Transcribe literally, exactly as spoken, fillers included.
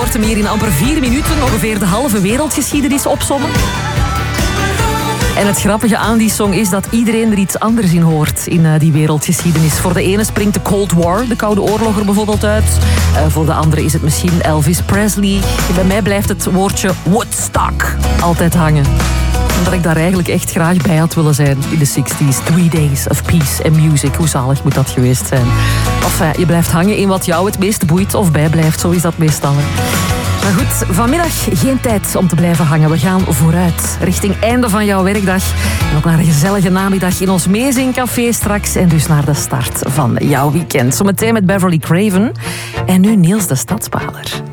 hoort hem hier in amper vier minuten ongeveer de halve wereldgeschiedenis opsommen. En het grappige aan die song is dat iedereen er iets anders in hoort in uh, die wereldgeschiedenis. Voor de ene springt de Cold War, de Koude Oorlog er bijvoorbeeld uit. Uh, voor de andere is het misschien Elvis Presley. Bij mij blijft het woordje Woodstock altijd hangen. Omdat ik daar eigenlijk echt graag bij had willen zijn in de zestig's. Three days of peace and music. Hoe zalig moet dat geweest zijn? Of uh, je blijft hangen in wat jou het meest boeit of bijblijft. Zo is dat meestal. Maar goed, vanmiddag geen tijd om te blijven hangen. We gaan vooruit, richting einde van jouw werkdag. En ook naar een gezellige namiddag in ons Meezingcafé straks. En dus naar de start van jouw weekend. Zometeen met Beverly Craven. En nu Niels de Stadsbader.